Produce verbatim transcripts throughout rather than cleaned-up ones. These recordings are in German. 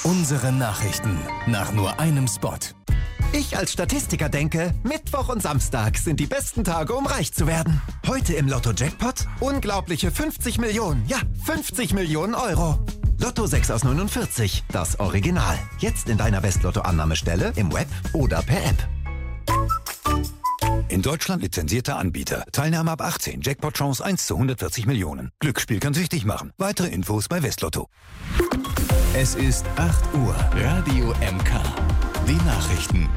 Unsere Nachrichten nach nur einem Spot. Ich als Statistiker denke, Mittwoch und Samstag sind die besten Tage, um reich zu werden. Heute im Lotto-Jackpot unglaubliche fünfzig Millionen, ja, fünfzig Millionen Euro. Lotto sechs aus neunundvierzig, das Original. Jetzt in deiner West-Lotto-Annahmestelle, im Web oder per App. In Deutschland lizenzierter Anbieter. Teilnahme ab achtzehn. Jackpot-Chance eins zu hundertvierzig Millionen. Glücksspiel kann süchtig machen. Weitere Infos bei Westlotto. Es ist acht Uhr. Radio M K. Die Nachrichten.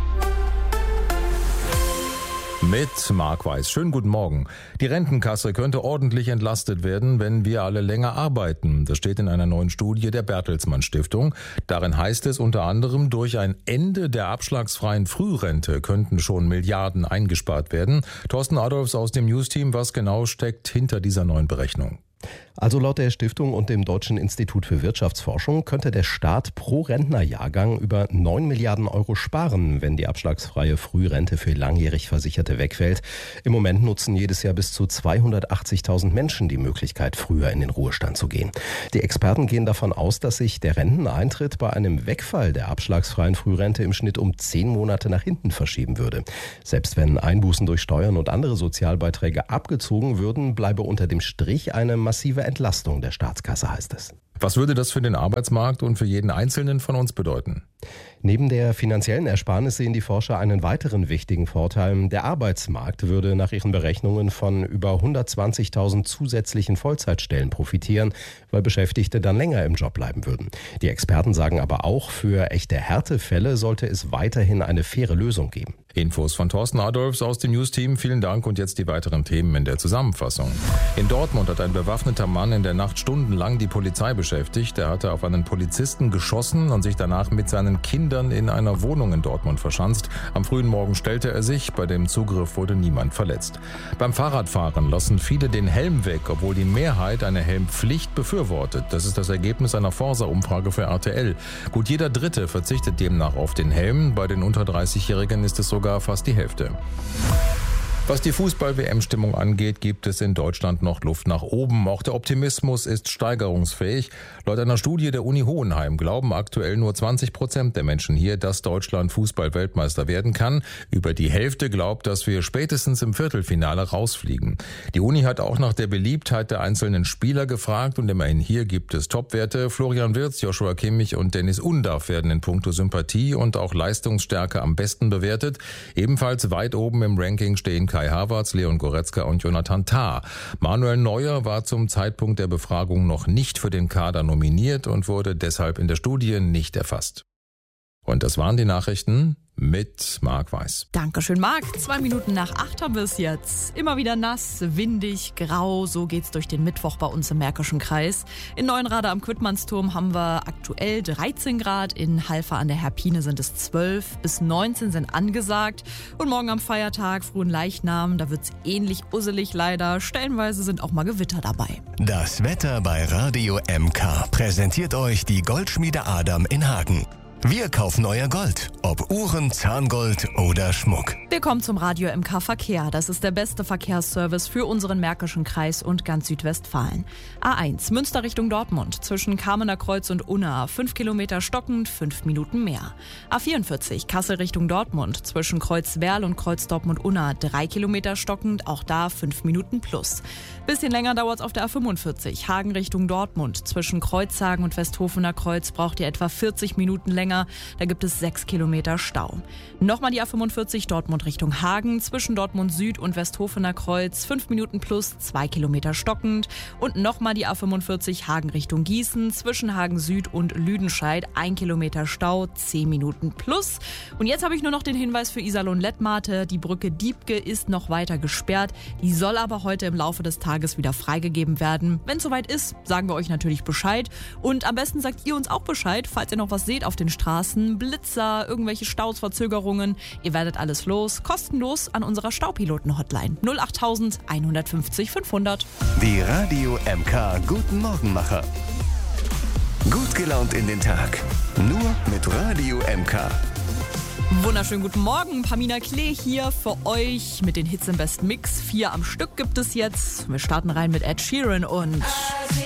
Mit Marc Weiß. Schönen guten Morgen. Die Rentenkasse könnte ordentlich entlastet werden, wenn wir alle länger arbeiten. Das steht in einer neuen Studie der Bertelsmann Stiftung. Darin heißt es unter anderem, durch ein Ende der abschlagsfreien Frührente könnten schon Milliarden eingespart werden. Thorsten Adolfs aus dem News-Team, was genau steckt hinter dieser neuen Berechnung? Also laut der Stiftung und dem Deutschen Institut für Wirtschaftsforschung könnte der Staat pro Rentnerjahrgang über neun Milliarden Euro sparen, wenn die abschlagsfreie Frührente für langjährig Versicherte wegfällt. Im Moment nutzen jedes Jahr bis zu zweihundertachtzigtausend Menschen die Möglichkeit, früher in den Ruhestand zu gehen. Die Experten gehen davon aus, dass sich der Renteneintritt bei einem Wegfall der abschlagsfreien Frührente im Schnitt um zehn Monate nach hinten verschieben würde. Selbst wenn Einbußen durch Steuern und andere Sozialbeiträge abgezogen würden, bleibe unter dem Strich eine massive Entlastung der Staatskasse, heißt es. Was würde das für den Arbeitsmarkt und für jeden Einzelnen von uns bedeuten? Neben der finanziellen Ersparnis sehen die Forscher einen weiteren wichtigen Vorteil. Der Arbeitsmarkt würde nach ihren Berechnungen von über hundertzwanzigtausend zusätzlichen Vollzeitstellen profitieren, weil Beschäftigte dann länger im Job bleiben würden. Die Experten sagen aber auch, für echte Härtefälle sollte es weiterhin eine faire Lösung geben. Infos von Thorsten Adolfs aus dem News-Team. Vielen Dank und jetzt die weiteren Themen in der Zusammenfassung. In Dortmund hat ein bewaffneter Mann in der Nacht stundenlang die Polizei beschäftigt. Er hatte auf einen Polizisten geschossen und sich danach mit seinen Kindern in einer Wohnung in Dortmund verschanzt. Am frühen Morgen stellte er sich. Bei dem Zugriff wurde niemand verletzt. Beim Fahrradfahren lassen viele den Helm weg, obwohl die Mehrheit eine Helmpflicht befürwortet. Das ist das Ergebnis einer Forsa-Umfrage für R T L. Gut jeder Dritte verzichtet demnach auf den Helm. Bei den unter dreißigjährigen ist es sogar fast die Hälfte. Was die Fußball-W M-Stimmung angeht, gibt es in Deutschland noch Luft nach oben. Auch der Optimismus ist steigerungsfähig. Laut einer Studie der Uni Hohenheim glauben aktuell nur zwanzig Prozent der Menschen hier, dass Deutschland Fußball-Weltmeister werden kann. Über die Hälfte glaubt, dass wir spätestens im Viertelfinale rausfliegen. Die Uni hat auch nach der Beliebtheit der einzelnen Spieler gefragt und immerhin hier gibt es Topwerte. Florian Wirtz, Joshua Kimmich und Dennis Undaff werden in puncto Sympathie und auch Leistungsstärke am besten bewertet. Ebenfalls weit oben im Ranking stehen Kai Havertz, Leon Goretzka und Jonathan Tah. Manuel Neuer war zum Zeitpunkt der Befragung noch nicht für den Kader nominiert und wurde deshalb in der Studie nicht erfasst. Und das waren die Nachrichten mit Marc Weiß. Dankeschön, Marc. Zwei Minuten nach acht haben wir es jetzt. Immer wieder nass, windig, grau. So geht's durch den Mittwoch bei uns im Märkischen Kreis. In Neuenrade am Quidmannsturm haben wir aktuell dreizehn Grad. In Halver an der Herpine sind es zwölf. Bis neunzehn sind angesagt. Und morgen am Feiertag, Frohen Leichnam, da wird's ähnlich usselig leider. Stellenweise sind auch mal Gewitter dabei. Das Wetter bei Radio M K präsentiert euch die Goldschmiede Adam in Hagen. Wir kaufen euer Gold, ob Uhren, Zahngold oder Schmuck. Wir kommen zum Radio M K Verkehr. Das ist der beste Verkehrsservice für unseren Märkischen Kreis und ganz Südwestfalen. A eins, Münster Richtung Dortmund, zwischen Kamener Kreuz und Unna. Fünf Kilometer stockend, fünf Minuten mehr. A vierundvierzig, Kassel Richtung Dortmund, zwischen Kreuzwerl und Kreuz Dortmund-Unna. Drei Kilometer stockend, auch da fünf Minuten plus. Bisschen länger dauert es auf der A fünfundvierzig, Hagen Richtung Dortmund. Zwischen Kreuzhagen und Westhofener Kreuz braucht ihr etwa vierzig Minuten länger. Da gibt es sechs Kilometer Stau. Nochmal die A fünfundvierzig Dortmund Richtung Hagen, zwischen Dortmund Süd und Westhofener Kreuz, fünf Minuten plus, zwei Kilometer stockend. Und nochmal die A fünfundvierzig Hagen Richtung Gießen, zwischen Hagen Süd und Lüdenscheid, ein Kilometer Stau, zehn Minuten plus. Und jetzt habe ich nur noch den Hinweis für Iserlohn-Lettmate. Die Brücke Diebke ist noch weiter gesperrt. Die soll aber heute im Laufe des Tages wieder freigegeben werden. Wenn es soweit ist, sagen wir euch natürlich Bescheid. Und am besten sagt ihr uns auch Bescheid, falls ihr noch was seht auf den Straßen, Blitzer, irgendwelche Staus, Verzögerungen. Ihr werdet alles los, kostenlos an unserer Staupiloten-Hotline null achttausend einhundertfünfzig fünfhundert. Die Radio M K Guten Morgenmacher. Gut gelaunt in den Tag. Nur mit Radio M K. Wunderschönen guten Morgen, Pamina Klee hier für euch mit den Hits im besten Mix. Vier am Stück gibt es jetzt. Wir starten rein mit Ed Sheeran und...